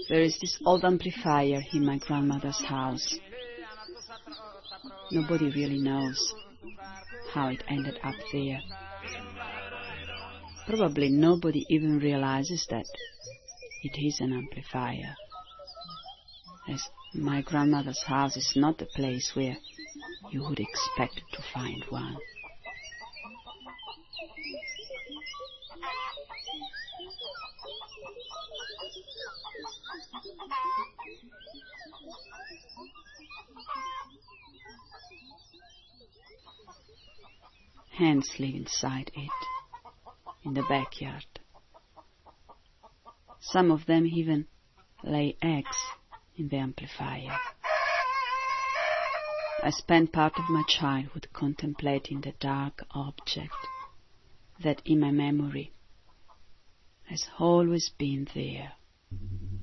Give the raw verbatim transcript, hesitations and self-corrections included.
There is this old amplifier in my grandmother's house. Nobody really knows how it ended up there. Probably nobody even realizes that it is an amplifier, as my grandmother's house is not a place where you would expect to find one. Hens live inside it, in the backyard. Some of them even lay eggs in the amplifier. I spent part of my childhood contemplating the dark object that in my memory has always been there.